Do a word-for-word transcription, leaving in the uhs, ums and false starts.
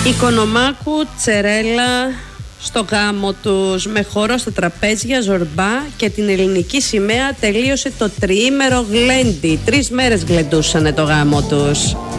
Οικονομάκου, Τσερέλα στο γάμο τους, με χώρο στα τραπέζια, ζορμπά και την ελληνική σημαία τελείωσε το τριήμερο γλέντι. Τρεις μέρες γλεντούσανε το γάμο τους.